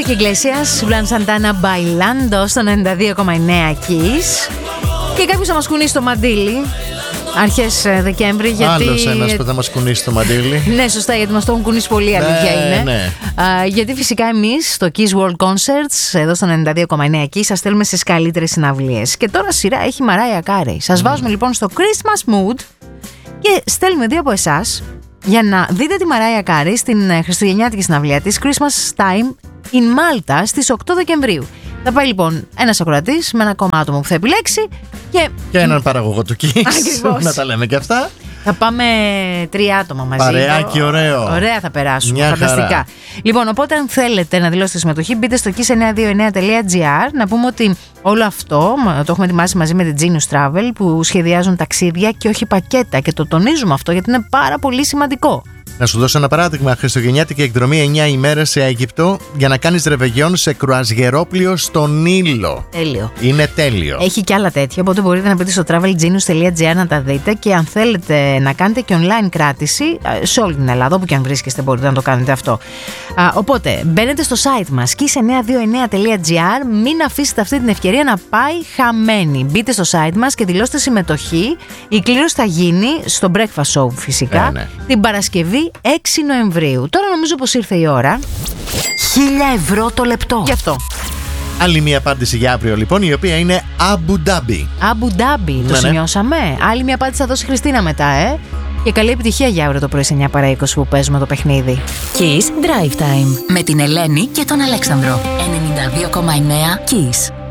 Enrique Iglesias, Blan Santana, Bailando στο 92,9 Kiss. Και κάποιος θα μας κουνήσει το μαντίλι αρχές Δεκέμβρη. Γιατί... Άλλος ένας που θα μας κουνήσει το μαντίλι. Ναι, σωστά, γιατί μας το έχουν κουνήσει πολύ, αλήθεια είναι. Ναι. Γιατί φυσικά εμείς στο Kiss World Concerts, εδώ στο 92,9 Kiss, σας στέλνουμε στις καλύτερες συναυλίες. Και τώρα σειρά έχει η Mariah Carey. Σας βάζουμε λοιπόν στο Christmas mood και στέλνουμε δύο από εσάς για να δείτε τη Mariah Carey στην χριστουγεννιάτικη συναυλία της Christmas Time in Malta στις 8 Δεκεμβρίου. Θα πάει λοιπόν ένας ακροατής με ένα ακόμα άτομο που θα επιλέξει και έναν παραγωγό του Kiss. Να τα λέμε και αυτά. Θα πάμε 3 άτομα μαζί. Παρεάκι, ωραίο. Ωραία θα περάσουμε. Μια φανταστικά. χαρά. Λοιπόν, οπότε αν θέλετε να δηλώσετε συμμετοχή, μπείτε στο kiss929.gr. Να πούμε ότι όλο αυτό το έχουμε ετοιμάσει μαζί με την Genius Travel, που σχεδιάζουν ταξίδια και όχι πακέτα. Και το τονίζουμε αυτό γιατί είναι πάρα πολύ σημαντικό. Να σου δώσω ένα παράδειγμα. Χριστουγεννιάτικη εκδρομή 9 ημέρες σε Αίγυπτο για να κάνεις ρεβεγιόν σε κρουαζιερόπλοιο στον Νείλο. Τέλειο. Είναι τέλειο. Έχει και άλλα τέτοια, οπότε μπορείτε να μπείτε στο travelgenius.gr να τα δείτε και αν θέλετε να κάνετε και online κράτηση σε όλη την Ελλάδα, όπου και αν βρίσκεστε μπορείτε να το κάνετε αυτό. Οπότε μπαίνετε στο site μας kiss929.gr, μην αφήσετε αυτή την ευκαιρία να πάει χαμένη. Μπείτε στο site μας και δηλώστε συμμετοχή. Η κλήρωση θα γίνει στο Breakfast Show φυσικά την Παρασκευή 6 Νοεμβρίου. Τώρα νομίζω πως ήρθε η ώρα. 1.000 ευρώ το λεπτό. Γι' αυτό. Άλλη μια απάντηση για αύριο λοιπόν, η οποία είναι Abu Dhabi. Abu Dhabi, το σημειώσαμε. Άλλη μια απάντηση θα δώσει η Χριστίνα μετά, Και καλή επιτυχία για αύριο το πρωί 9 παρά 20 που παίζουμε το παιχνίδι. Kiss Drive Time με την Ελένη και τον Αλέξανδρο. 92,9 Kiss.